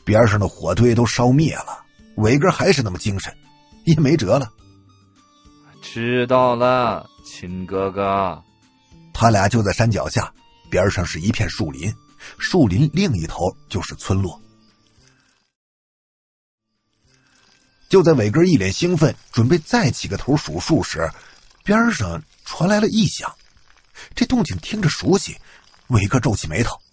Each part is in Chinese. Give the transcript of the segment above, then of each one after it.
边上的火堆都烧灭了，伟哥还是那么精神，也没辙了。 知道了，亲哥哥。 他俩就在山脚下，边上是一片树林，树林另一头就是村落。就在伟哥一脸兴奋准备再起个头数数时，边上传来了异响。这动静听着熟悉，伟哥皱起眉头。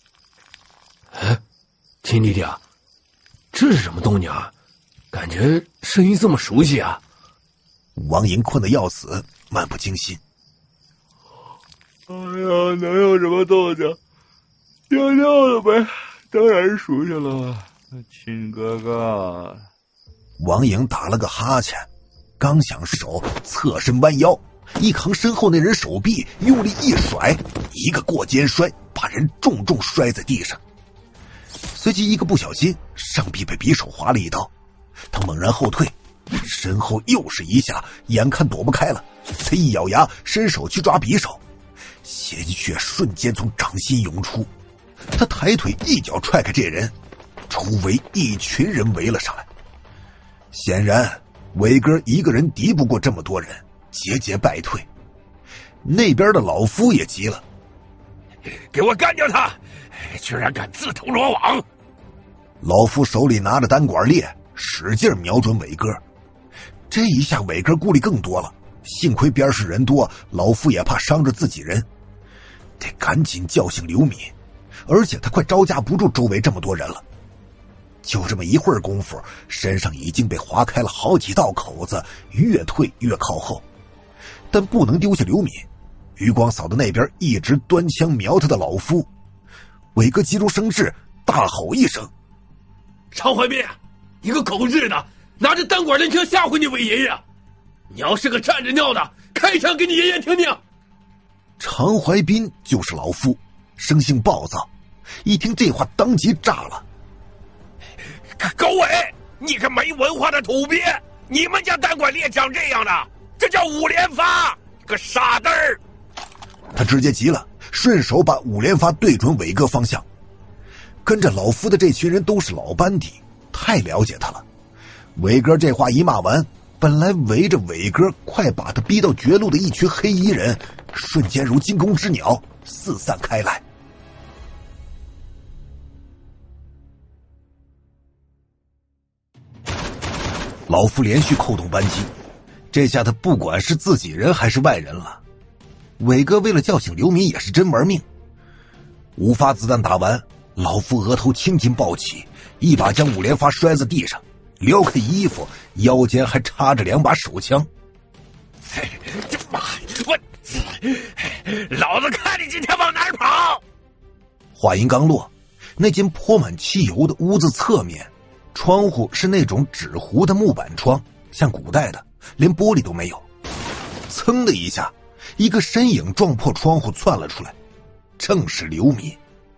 亲弟弟啊，这是什么动静啊？感觉声音这么熟悉啊。 王莹困得要死，漫不经心。 哎呀，能有什么动静？尿尿了呗，当然是熟悉了。 亲哥哥。 王莹打了个哈欠，刚想手，侧身弯腰，一扛身后那人手臂，用力一甩，一个过肩摔，把人重重摔在地上。随即一个不小心，上臂被匕首划了一刀，他猛然后退，身后又是一下，眼看躲不开了，他一咬牙，伸手去抓匕首，鲜血瞬间从掌心涌出，他抬腿一脚踹开这人，周围一群人围了上来。显然伟哥一个人敌不过这么多人，节节败退。那边的老夫也急了， 给我干掉他，居然敢自投罗网。 老夫手里拿着单管猎，使劲瞄准伟哥。这一下伟哥顾虑更多了，幸亏边上人多，老夫也怕伤着自己人，得赶紧叫醒刘敏，而且他快招架不住周围这么多人了。就这么一会儿功夫，身上已经被划开了好几道口子，越退越靠后。但不能丢下刘敏，余光扫到那边一直端枪瞄他的老夫。伟哥急中生智，大吼一声： 常怀斌，一个狗日的拿着单管连枪吓唬你伟爷爷，你要是个站着尿的，开枪给你爷爷听听。 常怀斌就是老夫，生性暴躁，一听这话当即炸了。 狗尾，你个没文化的土鳖，你们家单管猎长这样的，这叫5连发，个傻嘚儿。 他直接急了，顺手把5连发对准伟哥方向。跟着老夫的这群人都是老班底，太了解他了。伟哥这话一骂完，本来围着伟哥快把他逼到绝路的一群黑衣人，瞬间如惊弓之鸟四散开来。老夫连续扣动扳机，这下他不管是自己人还是外人了。伟哥为了叫醒刘敏也是真玩命。5发子弹打完，老夫额头青筋暴起，一把将5连发摔在地上，撩开衣服，腰间还插着2把手枪。 这妈，老子看你今天往哪儿跑！ 话音刚落，那间泼满汽油的屋子侧面，窗户是那种纸糊的木板窗，像古代的，连玻璃都没有。噌的一下，一个身影撞破窗户窜了出来，正是刘敏。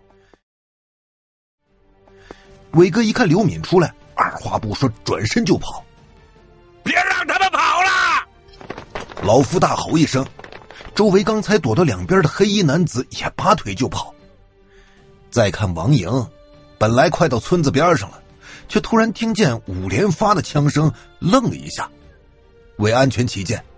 伟哥一看刘敏出来，二话不说转身就跑。 别让他们跑了！ 老夫大吼一声，周围刚才躲到两边的黑衣男子也拔腿就跑。再看王莹，本来快到村子边上了，却突然听见5连发的枪声，愣了一下。为安全起见，